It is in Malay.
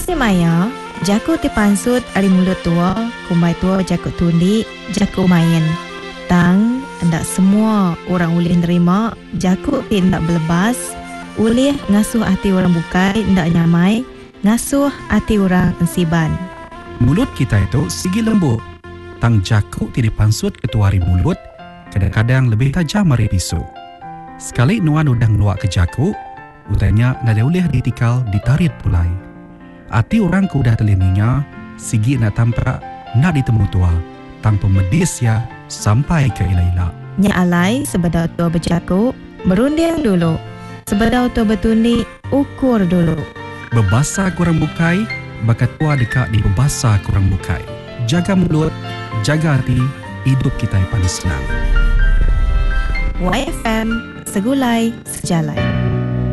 si Maya, jaku ti pansut ari mulut tua, kumbai tua jaku tundi, jaku main. Tang, ndak semua orang boleh nerima, jaku ti ndak belebas, boleh ngasuh hati orang bukai, ndak nyamai, ngasuh hati orang ensiban. Mulut kita itu sigi lembut. Tang jaku ti dipansut ketuari mulut, kadang-kadang lebih tajam dari pisau. Sekali nuan udang luak ke jaku, utanya nada boleh ditikal ditarit pulai. Hati orang ku dah telininya, sigi nak tampak nak ditemu tua, tanpa medis ya sampai ke ila-ila. Nya alai sebedau tua berjaku, berunding dulu. Sebedau tua bertundi, ukur dulu. Bebasa kurang bukai, bakat tua dekat di bebasa kurang bukai. Jaga mulut, jaga hati, hidup kita yang paling senang. YFM, segulai sejalai.